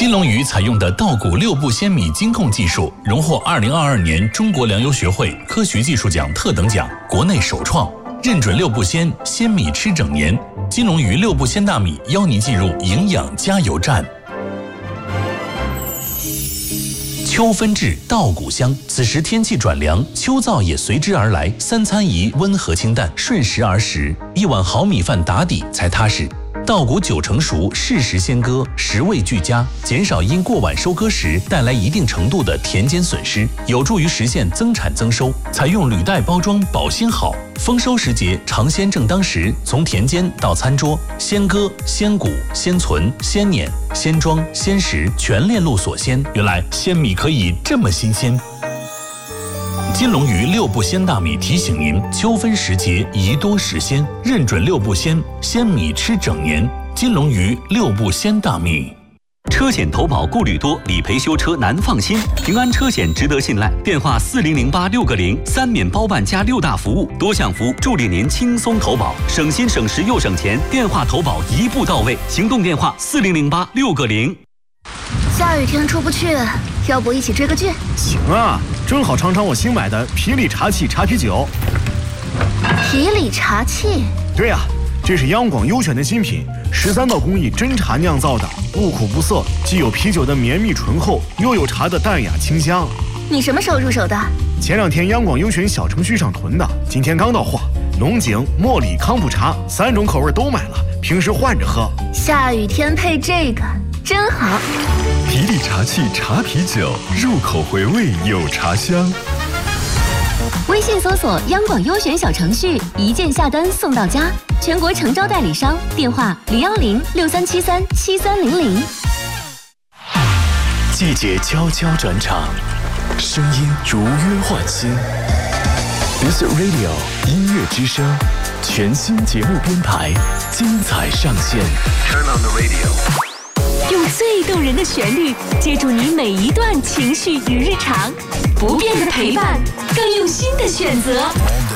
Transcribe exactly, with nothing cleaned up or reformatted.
金龙鱼采用的稻谷六步鲜米精控技术，荣获二零二二年中国粮油学会科学技术奖特等奖，国内首创，认准六步鲜，鲜米吃整年。金龙鱼六步鲜大米邀您进入营养加油站。秋分至，稻谷香。此时天气转凉，秋燥也随之而来。三餐宜温和清淡，顺时而食，一碗好米饭打底才踏实。稻谷九成熟，适时鲜割，食味俱佳，减少因过晚收割时带来一定程度的田间损失，有助于实现增产增收。采用履带包装，保鲜好。丰收时节，尝鲜正当时，从田间到餐桌，鲜割、鲜谷、鲜存、鲜碾、鲜装、鲜食，全链路所鲜。原来鲜米可以这么新鲜。金龙鱼六步鲜大米提醒您：秋分时节宜多食鲜，认准六步鲜，鲜米吃整年。金龙鱼六步鲜大米。 车险投保顾虑多，理赔修车难放心。平安车险值得信赖，电话四零零八六个零，三免包办加六大服务，多项服务助力您轻松投保，省心省时又省钱。电话投保一步到位，行动电话四零零八六个零。 下雨天出不去，要不一起追个剧？ 行啊，正好尝尝我新买的皮里茶器茶啤酒。 皮里茶器？ 对呀、啊，这是央广优选的新品，十三道工艺真茶酿造的，不苦不涩，既有啤酒的绵密醇厚，又有茶的淡雅清香。 你什么时候入手的？ 前两天央广优选小程序上囤的，今天刚到货。龙井、茉莉、康普茶三种口味都买了，平时换着喝。 下雨天配这个真好。 皮里茶器茶啤酒，入口回味有茶香。 微信搜索央广优选小程序，一键下单送到家。全国诚招代理商，电话零幺零六三七三七三零零。 季节悄悄转场，声音如约唤醒。Music Radio 音乐之声，全新节目编排，精彩上线。Turn on the radio。 用最动人的旋律接住你每一段情绪与日常，不变的陪伴，更用心的选择。